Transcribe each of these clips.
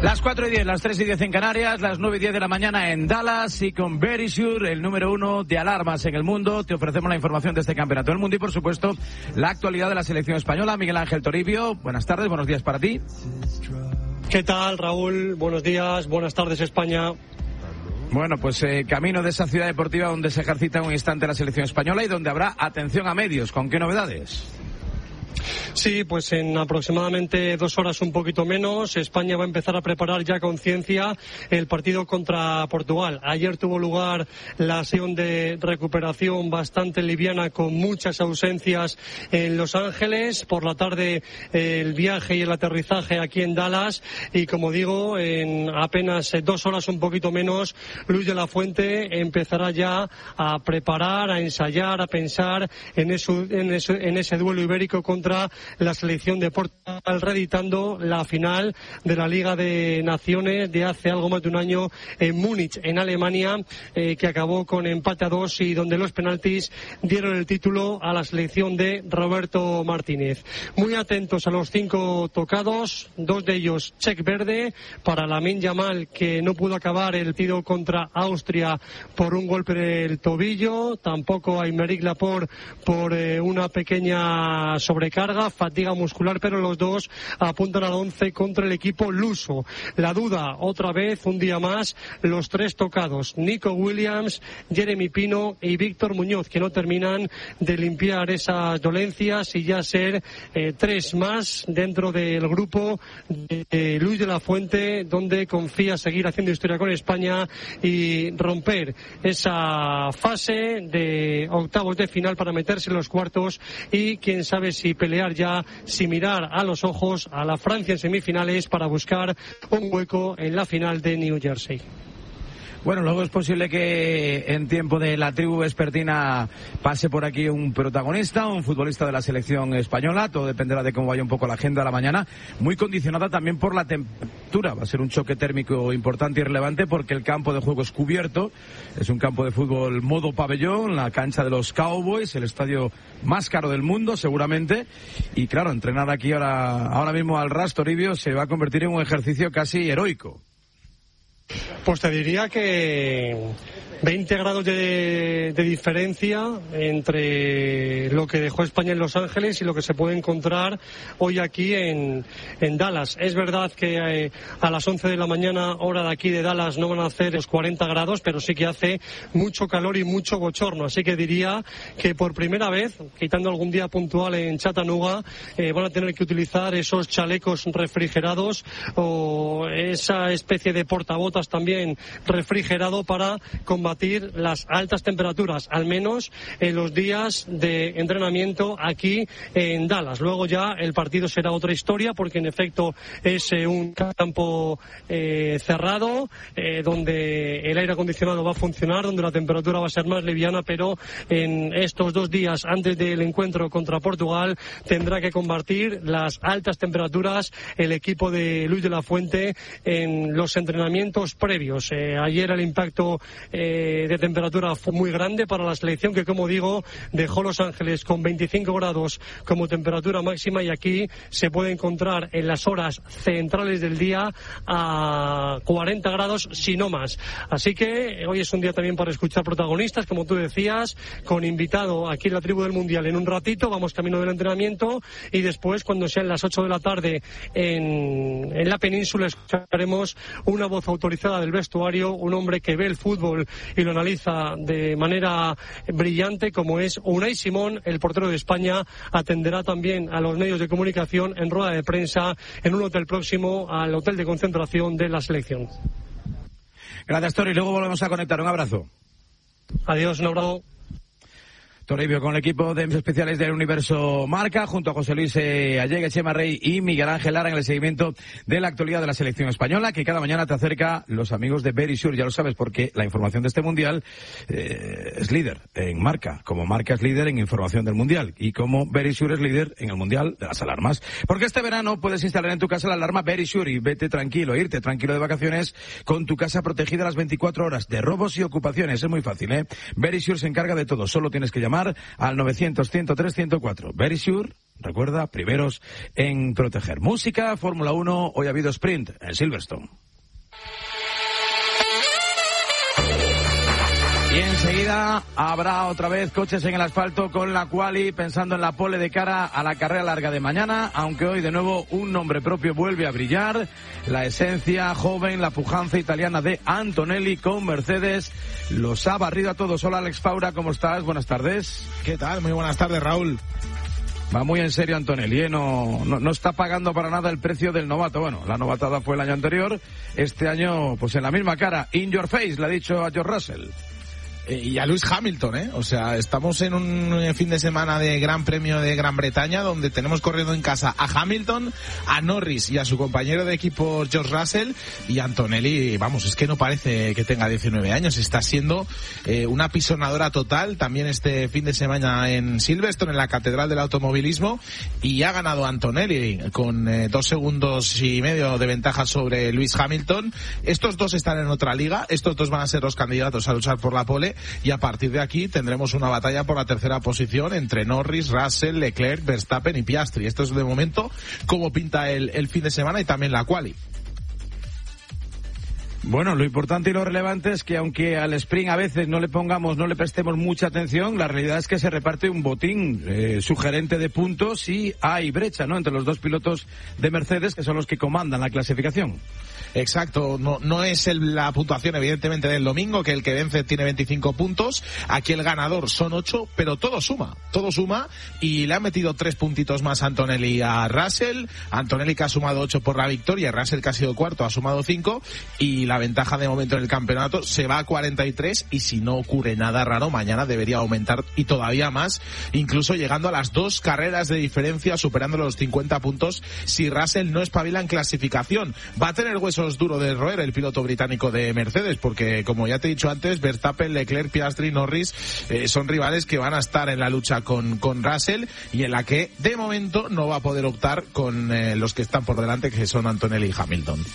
Las 4:10, las 3:10 en Canarias, las 9:10 de la mañana en Dallas, y con Verisure, el número 1 de alarmas en el mundo, te ofrecemos la información de este campeonato del mundo y, por supuesto, la actualidad de la selección española. Miguel Ángel Toribio, buenas tardes, buenos días para ti. ¿Qué tal, Raúl? Buenos días, buenas tardes, España. Bueno, pues camino de esa ciudad deportiva donde se ejercita en un instante la selección española y donde habrá atención a medios. ¿Con qué novedades? Sí, pues en aproximadamente 2 horas, un poquito menos, España va a empezar a preparar ya con ciencia el partido contra Portugal. Ayer tuvo lugar la sesión de recuperación bastante liviana, con muchas ausencias en Los Ángeles. Por la tarde el viaje y el aterrizaje aquí en Dallas, y como digo, en apenas 2 horas, un poquito menos, Luis de la Fuente empezará ya a preparar, a ensayar, a pensar en ese duelo ibérico contra la selección de Portugal, reeditando la final de la Liga de Naciones de hace algo más de un año en Múnich, en Alemania, que acabó con empate a 2 y donde los penaltis dieron el título a la selección de Roberto Martínez. Muy atentos a los 5 tocados, 2 de ellos check verde para Lamine Yamal, que no pudo acabar el partido contra Austria por un golpe del tobillo, tampoco a Aymeric Laporte por una pequeña sobrecarga, fatiga muscular, pero los dos apuntan al 11 contra el equipo luso. La duda, otra vez, un día más, los 3 tocados, Nico Williams, Jeremy Pino y Víctor Muñoz, que no terminan de limpiar esas dolencias y ya ser 3 más dentro del grupo de Luis de la Fuente, donde confía seguir haciendo historia con España y romper esa fase de octavos de final para meterse en los cuartos y quién sabe si pelear ya, sin mirar a los ojos, a la Francia en semifinales para buscar un hueco en la final de New Jersey. Bueno, luego es posible que en tiempo de la tribu vespertina pase por aquí un protagonista, un futbolista de la selección española. Todo dependerá de cómo vaya un poco la agenda de la mañana, muy condicionada también por la temperatura. Va a ser un choque térmico importante y relevante porque el campo de juego es cubierto. Es un campo de fútbol modo pabellón, la cancha de los Cowboys, el estadio más caro del mundo seguramente. Y claro, entrenar aquí ahora mismo al ras, Toribio, se va a convertir en un ejercicio casi heroico. Pues te diría que 20 grados de diferencia entre lo que dejó España en Los Ángeles y lo que se puede encontrar hoy aquí en Dallas. Es verdad que a las 11 de la mañana, hora de aquí de Dallas, no van a hacer los 40 grados, pero sí que hace mucho calor y mucho bochorno. Así que diría que por primera vez, quitando algún día puntual en Chattanooga, van a tener que utilizar esos chalecos refrigerados o esa especie de portabotas también refrigerado para combatir las altas temperaturas, al menos en los días de entrenamiento aquí en Dallas. Luego ya el partido será otra historia, porque en efecto es un campo cerrado, donde el aire acondicionado va a funcionar, donde la temperatura va a ser más liviana, pero en estos 2 días antes del encuentro contra Portugal tendrá que combatir las altas temperaturas el equipo de Luis de la Fuente en los entrenamientos previos. Ayer el impacto de temperatura fue muy grande para la selección, que, como digo, dejó Los Ángeles con 25 grados como temperatura máxima, y aquí se puede encontrar en las horas centrales del día a 40 grados, si no más. Así que hoy es un día también para escuchar protagonistas, como tú decías, con invitado aquí en la tribu del Mundial en un ratito. Vamos camino del entrenamiento y después, cuando sean las 8 de la tarde en la península, escucharemos una voz autorizada del vestuario, un hombre que ve el fútbol y lo analiza de manera brillante, como es Unai Simón, el portero de España. Atenderá también a los medios de comunicación en rueda de prensa en un hotel próximo al hotel de concentración de la selección. Gracias, Tori. Luego volvemos a conectar. Un abrazo. Adiós, un abrazo. Toribio con el equipo de especiales del Universo Marca, junto a José Luis Allegue, Chema Rey y Miguel Ángel Lara, en el seguimiento de la actualidad de la selección española, que cada mañana te acerca los amigos de Verisure. Ya lo sabes, porque la información de este Mundial es líder en Marca, como Marca es líder en información del Mundial, y como Verisure es líder en el Mundial de las alarmas. Porque este verano puedes instalar en tu casa la alarma Verisure y irte tranquilo de vacaciones con tu casa protegida las 24 horas de robos y ocupaciones. Es muy fácil, Verisure se encarga de todo. Solo tienes que llamar llamar al 900-103-104. Very Sure, recuerda, primeros en proteger. Música, Fórmula 1, hoy ha habido sprint en Silverstone. Y enseguida habrá otra vez coches en el asfalto con la quali, pensando en la pole de cara a la carrera larga de mañana, aunque hoy de nuevo un nombre propio vuelve a brillar, la esencia joven, la pujanza italiana de Antonelli con Mercedes. Los ha barrido a todos. Hola Alex Faura, ¿cómo estás? Buenas tardes. ¿Qué tal? Muy buenas tardes, Raúl. Va muy en serio Antonelli, ¿eh? No está pagando para nada el precio del novato. Bueno, la novatada fue el año anterior, este año pues en la misma cara. In your face, le ha dicho a George Russell. Y a Lewis Hamilton, ¿eh? O sea, estamos en un fin de semana de Gran Premio de Gran Bretaña donde tenemos corriendo en casa a Hamilton, a Norris y a su compañero de equipo George Russell, y Antonelli, vamos, es que no parece que tenga 19 años, está siendo una pisonadora total también este fin de semana en Silverstone, en la Catedral del Automovilismo, y ha ganado Antonelli con 2 segundos y medio de ventaja sobre Lewis Hamilton. Estos dos están en otra liga, estos dos van a ser los candidatos a luchar por la pole, y a partir de aquí tendremos una batalla por la tercera posición entre Norris, Russell, Leclerc, Verstappen y Piastri. Esto es de momento cómo pinta el fin de semana y también la quali. Bueno, lo importante y lo relevante es que aunque al sprint a veces no le prestemos mucha atención, la realidad es que se reparte un botín sugerente de puntos y hay brecha, ¿no?, entre los dos pilotos de Mercedes, que son los que comandan la clasificación. Exacto, no es la puntuación evidentemente del domingo, que el que vence tiene 25 puntos, aquí el ganador son 8, pero todo suma, y le han metido 3 puntitos más a Antonelli a Russell, Antonelli que ha sumado 8 por la victoria, Russell que ha sido cuarto ha sumado 5, y la ventaja de momento en el campeonato se va a 43, y si no ocurre nada raro, mañana debería aumentar y todavía más, incluso llegando a las 2 carreras de diferencia, superando los 50 puntos, si Russell no espabila en clasificación. Va a tener huesos duro de roer el piloto británico de Mercedes, porque como ya te he dicho antes, Verstappen, Leclerc, Piastri, Norris son rivales que van a estar en la lucha con Russell, y en la que de momento no va a poder optar con los que están por delante, que son Antonelli y Hamilton.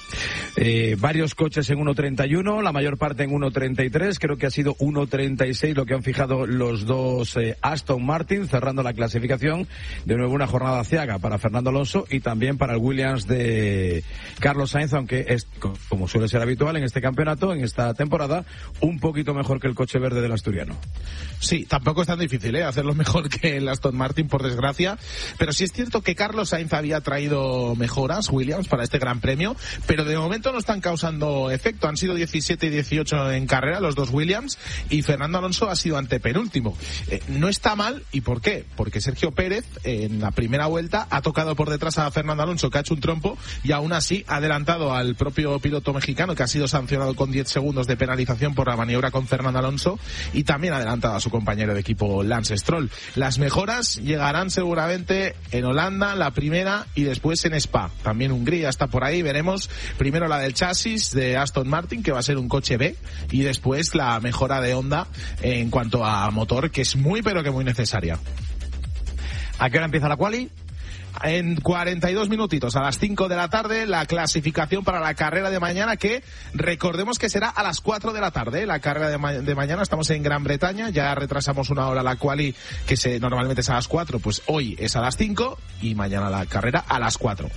Varios coches en 1.31, la mayor parte en 1.33, creo que ha sido 1.36 lo que han fijado los dos Aston Martin, cerrando la clasificación. De nuevo una jornada ciaga para Fernando Alonso y también para el Williams de Carlos Sainz, aunque es, como suele ser habitual en este campeonato, en esta temporada, un poquito mejor que el coche verde del asturiano. Sí, tampoco es tan difícil hacerlo mejor que el Aston Martin, por desgracia, pero sí es cierto que Carlos Sainz había traído mejoras, Williams, para este Gran Premio, pero de momento no están causando efecto. Han sido 17 y 18 en carrera los dos Williams, y Fernando Alonso ha sido antepenúltimo. No está mal, ¿y por qué? Porque Sergio Pérez en la primera vuelta ha tocado por detrás a Fernando Alonso, que ha hecho un trompo, y aún así ha adelantado al propio piloto mexicano, que ha sido sancionado con 10 segundos de penalización por la maniobra con Fernando Alonso, y también ha adelantado a su compañero de equipo Lance Stroll. Las mejoras llegarán seguramente en Holanda, la primera, y después en Spa. También Hungría está por ahí, veremos. Primero la del chasis de Aston Martin, que va a ser un coche B, y después la mejora de Honda en cuanto a motor, que es muy pero que muy necesaria. ¿A qué hora empieza la quali? En 42 minutitos, a las 5 de la tarde, la clasificación para la carrera de mañana, que recordemos que será a las 4 de la tarde. La carrera de mañana, estamos en Gran Bretaña, ya retrasamos una hora la quali, que normalmente es a las 4, pues hoy es a las 5 y mañana la carrera a las 4.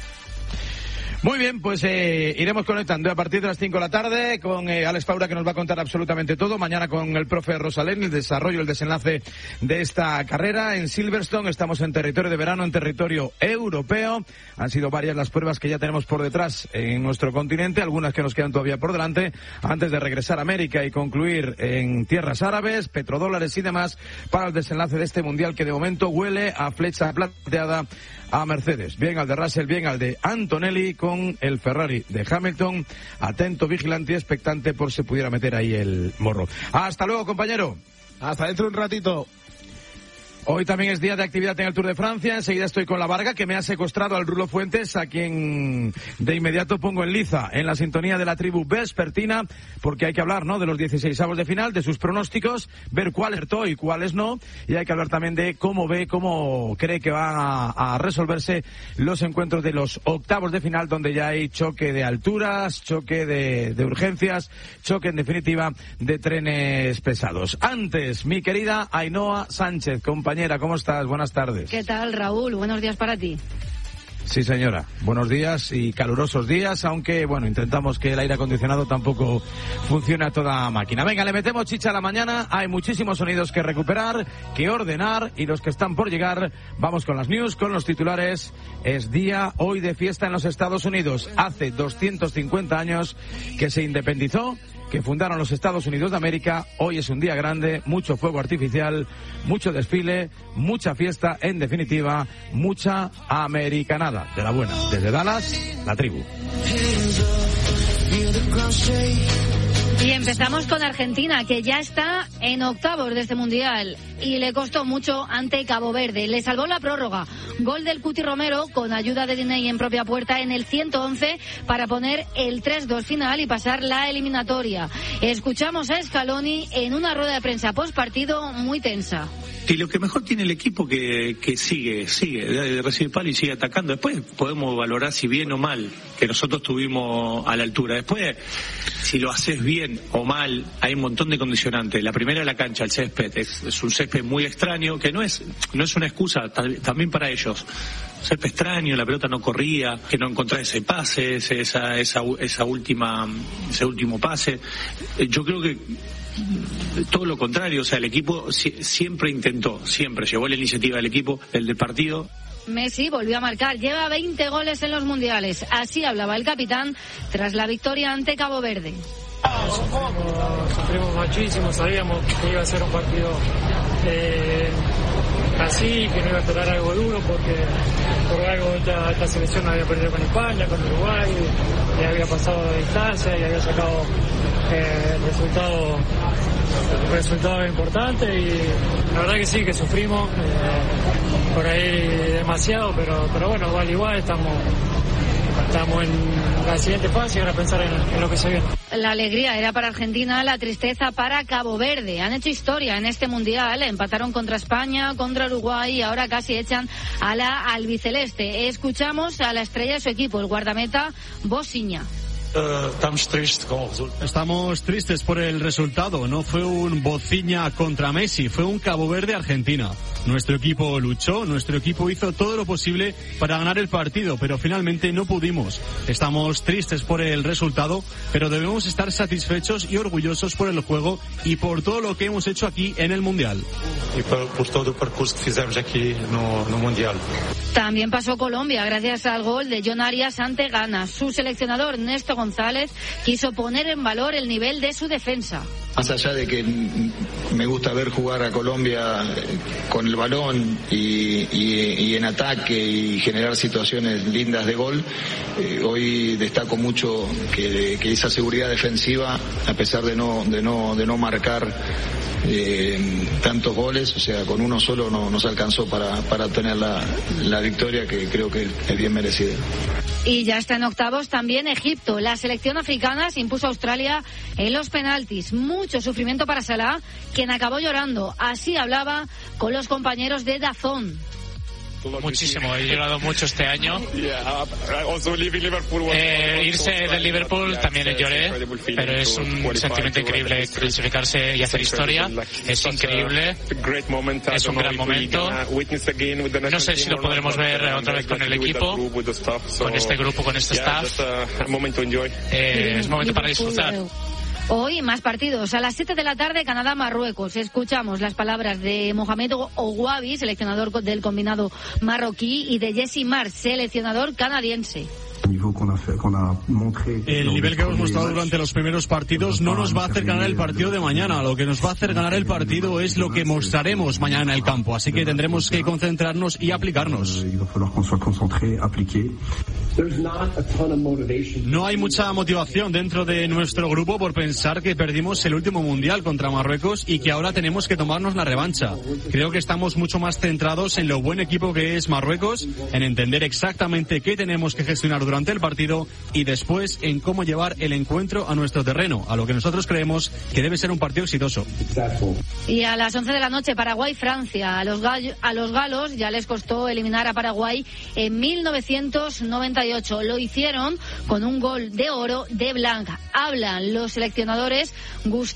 Muy bien, pues iremos conectando a partir de las 5 de la tarde con Alex Faura, que nos va a contar absolutamente todo. Mañana con el profe Rosalén, el desarrollo, el desenlace de esta carrera en Silverstone. Estamos en territorio de verano, en territorio europeo. Han sido varias las pruebas que ya tenemos por detrás en nuestro continente, algunas que nos quedan todavía por delante, antes de regresar a América y concluir en tierras árabes, petrodólares y demás, para el desenlace de este mundial, que de momento huele a flecha plateada a Mercedes. Bien al de Russell, bien al de Antonelli, con el Ferrari de Hamilton atento, vigilante y expectante por si pudiera meter ahí el morro. Hasta luego, compañero. Hasta dentro de un ratito. Hoy también es día de actividad en el Tour de Francia. Enseguida estoy con la Varga, que me ha secuestrado al Rulo Fuentes, a quien de inmediato pongo en liza, en la sintonía de la tribu vespertina, porque hay que hablar, ¿no?, de los 16avos de final, de sus pronósticos, ver cuáles acertó y cuáles no, y hay que hablar también de cómo cree que van a resolverse los encuentros de los octavos de final, donde ya hay choque de alturas, choque de urgencias, choque, en definitiva, de trenes pesados. Antes, mi querida Ainhoa Sánchez, compañera, ¿cómo estás? Buenas tardes. ¿Qué tal, Raúl? Buenos días para ti. Sí, señora. Buenos días y calurosos días, aunque, bueno, intentamos que el aire acondicionado tampoco funcione a toda máquina. Venga, le metemos chicha a la mañana. Hay muchísimos sonidos que recuperar, que ordenar, y los que están por llegar, vamos con las news, con los titulares. Es día hoy de fiesta en los Estados Unidos. Hace 250 años que se independizó, que fundaron los Estados Unidos de América. Hoy es un día grande, mucho fuego artificial, mucho desfile, mucha fiesta, en definitiva, mucha americanada de la buena. Desde Dallas, la tribu. Y empezamos con Argentina, que ya está en octavos de este Mundial y le costó mucho ante Cabo Verde. Le salvó la prórroga. Gol del Cuti Romero con ayuda de Diney en propia puerta en el 111 para poner el 3-2 final y pasar la eliminatoria. Escuchamos a Scaloni en una rueda de prensa post partido muy tensa. Y lo que mejor tiene el equipo que sigue, recibe palo y sigue atacando. Después podemos valorar si bien o mal, que nosotros estuvimos a la altura. Después, si lo haces bien o mal, hay un montón de condicionantes. La primera, la cancha, el césped. Es un césped muy extraño, que no es una excusa también para ellos. Césped extraño, la pelota no corría, que no encontrás ese pase, ese último pase. Yo creo que todo lo contrario, o sea, el equipo siempre llevó la iniciativa del equipo, del partido. Messi volvió a marcar, lleva 20 goles en los mundiales. Así hablaba el capitán tras la victoria ante Cabo Verde. Sufrimos muchísimo, sabíamos que iba a ser un partido así, que no iba a esperar algo duro, porque por algo esta selección había perdido con España, con Uruguay, y había pasado de distancia y había sacado resultado importante, y la verdad que sí, que sufrimos por ahí demasiado, pero bueno, igual estamos en la siguiente fase y ahora pensar en lo que se viene. La alegría era para Argentina, la tristeza para Cabo Verde. Han hecho historia en este Mundial, empataron contra España, contra Uruguay y ahora casi echan a la albiceleste. Escuchamos a la estrella de su equipo, el guardameta Bosiña. Estamos tristes por el resultado. No fue un Bociña contra Messi, fue un Cabo Verde-Argentina. Nuestro equipo luchó, nuestro equipo hizo todo lo posible para ganar el partido, pero finalmente no pudimos. Estamos tristes por el resultado, pero debemos estar satisfechos y orgullosos por el juego y por todo lo que hemos hecho aquí en el Mundial. Y por todo el percurso que hicimos aquí no Mundial. También pasó Colombia gracias al gol de John Arias ante Ghana. Su seleccionador Néstor González quiso poner en valor el nivel de su defensa. Más allá de que me gusta ver jugar a Colombia con el balón y en ataque y generar situaciones lindas de gol, hoy destaco mucho que esa seguridad defensiva, a pesar de no marcar tantos goles, o sea, con uno solo no nos alcanzó para obtener la victoria, que creo que es bien merecida. Y ya está en octavos también Egipto. La selección africana se impuso a Australia en los penaltis. Mucho sufrimiento para Salah, quien acabó llorando. Así hablaba con los compañeros de DAZN. Muchísimo, he llorado mucho este año. Irse del Liverpool también lloré, pero es un sentimiento increíble clasificarse y hacer historia. Es increíble, es un gran momento. No sé si lo podremos ver otra vez con el equipo, con este grupo, con este staff. Es momento para disfrutar. Hoy más partidos. A las 7 de la tarde, Canadá-Marruecos. Escuchamos las palabras de Mohamed Ouabi, seleccionador del combinado marroquí, y de Jesse Marsch, seleccionador canadiense. El nivel que hemos mostrado durante los primeros partidos no nos va a hacer ganar el partido de mañana. Lo que nos va a hacer ganar el partido es lo que mostraremos mañana en el campo. Así que tendremos que concentrarnos y aplicarnos. No hay mucha motivación dentro de nuestro grupo por pensar que perdimos el último mundial contra Marruecos y que ahora tenemos que tomarnos la revancha. Creo que estamos mucho más centrados en lo buen equipo que es Marruecos, en entender exactamente qué tenemos que gestionar durante el partido y después en cómo llevar el encuentro a nuestro terreno, a lo que nosotros creemos que debe ser un partido exitoso. Y a las 11 de la noche, Paraguay-Francia. A los galos ya les costó eliminar a Paraguay en 1998. Lo hicieron con un gol de oro de Blanc. Hablan los seleccionadores